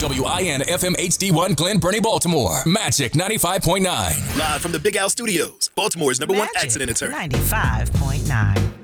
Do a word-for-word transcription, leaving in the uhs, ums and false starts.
W I N F M H D one Glen Burnie, Baltimore. Magic ninety-five point nine. Live from the Big Al Studios, Baltimore's number one Magic accident attorney. ninety-five point nine.